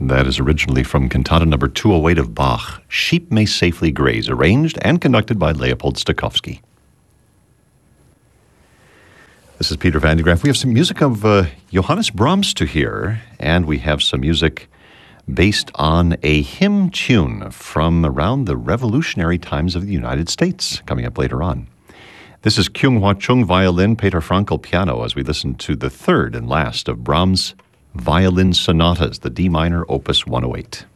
That is originally from Cantata number 208 of Bach, Sheep May Safely Graze, arranged and conducted by Leopold Stokowski. This is Peter Van de Graaff. We have some music of Johannes Brahms to hear, and we have some music based on a hymn tune from around the revolutionary times of the United States, coming up later on. This is Kyung Hwa Chung violin, Peter Frankel piano, as we listen to the third and last of Brahms' violin sonatas, the D minor, Opus 108.